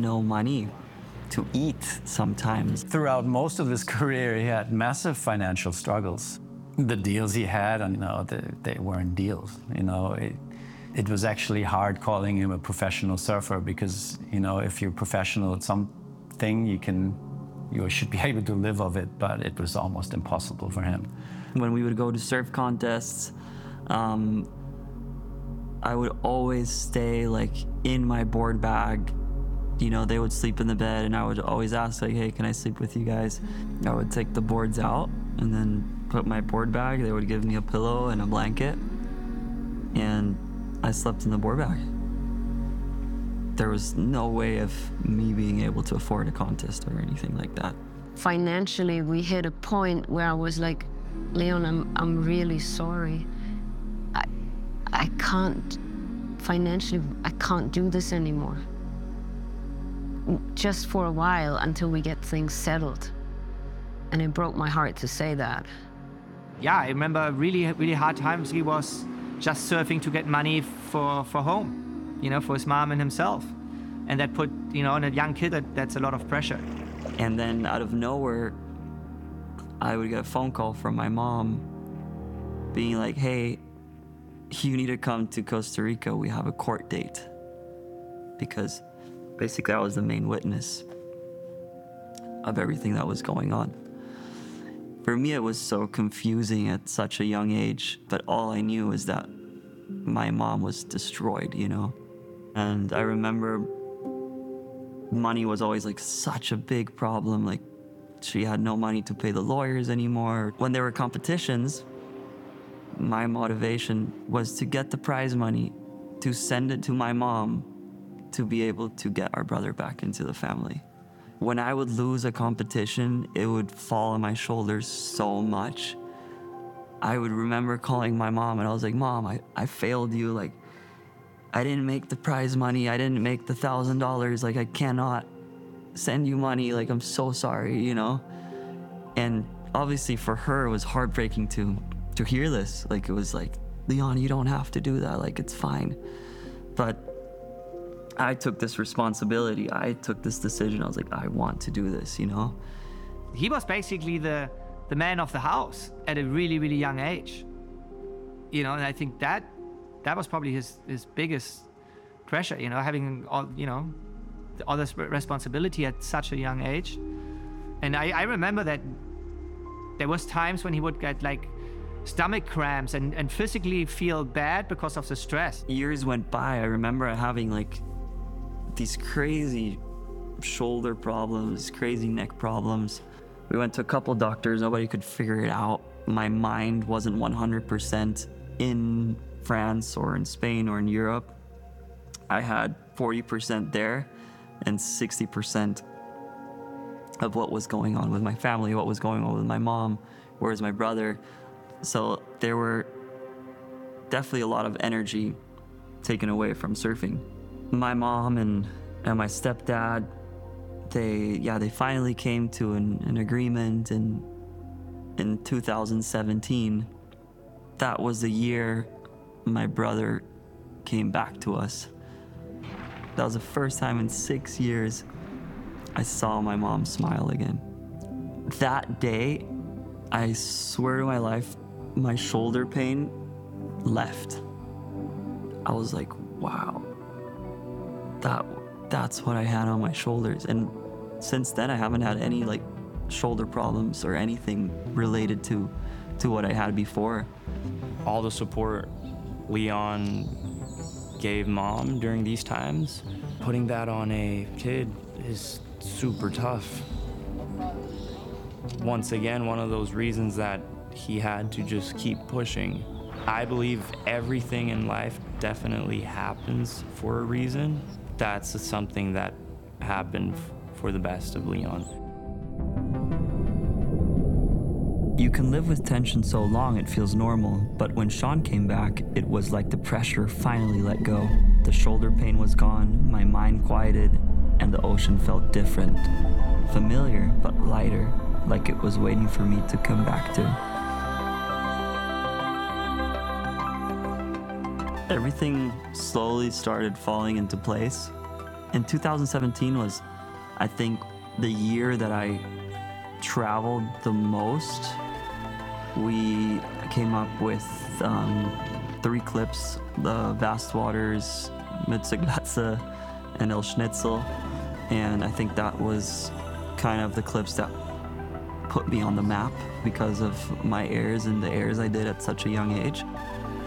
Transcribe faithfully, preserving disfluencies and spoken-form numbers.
no money to eat sometimes. Throughout most of his career, he had massive financial struggles. The deals he had, you know, they, they weren't deals. You know, it, it was actually hard calling him a professional surfer because, you know, if you're professional at something, you can, you should be able to live of it, but it was almost impossible for him. When we would go to surf contests, um, I would always stay like in my board bag. You know, they would sleep in the bed and I would always ask like, hey, can I sleep with you guys? I would take the boards out and then put my board bag. They would give me a pillow and a blanket and I slept in the board bag. There was no way of me being able to afford a contest or anything like that. Financially, we hit a point where I was like, Leon, I'm, I'm really sorry. I, I can't, financially, I can't do this anymore. Just for a while until we get things settled. And it broke my heart to say that. Yeah, I remember really, really hard times. He was just surfing to get money for, for home, you know, for his mom and himself. And that put, you know, on a young kid, that, that's a lot of pressure. And then out of nowhere, I would get a phone call from my mom being like, hey, you need to come to Costa Rica. We have a court date. Because basically I was the main witness of everything that was going on. For me, it was so confusing at such a young age, but all I knew was that my mom was destroyed, you know? And I remember money was always like such a big problem. Like she had no money to pay the lawyers anymore. When there were competitions, my motivation was to get the prize money, to send it to my mom, to be able to get our brother back into the family. When I would lose a competition, it would fall on my shoulders so much. I would remember calling my mom and I was like, Mom, I, I failed you. Like, I didn't make the prize money. I didn't make the thousand dollars. Like, I cannot send you money. Like, I'm so sorry, you know? And obviously for her, it was heartbreaking to, to hear this. Like, it was like, Leon, you don't have to do that. Like, it's fine. But I took this responsibility. I took this decision. I was like, I want to do this, you know? He was basically the, the man of the house at a really, really young age. You know, and I think that that was probably his, his biggest pressure, you know, having all, you know, all this responsibility at such a young age. And I, I remember that there was times when he would get like stomach cramps and, and physically feel bad because of the stress. Years went by. I remember having like these crazy shoulder problems, crazy neck problems. We went to a couple doctors, nobody could figure it out. My mind wasn't one hundred percent in France or in Spain or in Europe. I had forty percent there and sixty percent of what was going on with my family, what was going on with my mom, where's my brother. So there were definitely a lot of energy taken away from surfing. My mom and, and my stepdad, they, yeah, they finally came to an, an agreement in, in two thousand seventeen. That was the year my brother came back to us. That was the first time in six years I saw my mom smile again. That day, I swear to my life, my shoulder pain left. I was like, wow, that that's what I had on my shoulders. And since then, I haven't had any like shoulder problems or anything related to, to what I had before. All the support Leon gave Mom during these times, putting that on a kid is super tough. Once again, one of those reasons that he had to just keep pushing. I believe everything in life definitely happens for a reason. That's something that happened for the best of Leon. You can live with tension so long it feels normal, but when Sean came back, it was like the pressure finally let go. The shoulder pain was gone, my mind quieted, and the ocean felt different. Familiar, but lighter, like it was waiting for me to come back to. Everything slowly started falling into place. in two thousand seventeen was, I think, the year that I traveled the most. We came up with um, three clips, the Vast Waters, Mützeglatze, and El Schnitzel. And I think that was kind of the clips that put me on the map because of my airs and the airs I did at such a young age.